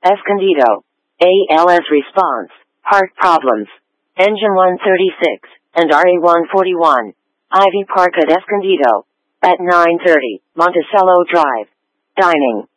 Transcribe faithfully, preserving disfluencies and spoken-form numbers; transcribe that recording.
Escondido. A L S response, heart problems. Engine one thirty-six, and R A one forty-one. Ivy Park at Escondido. At nine thirty, Monticello Drive. Dining.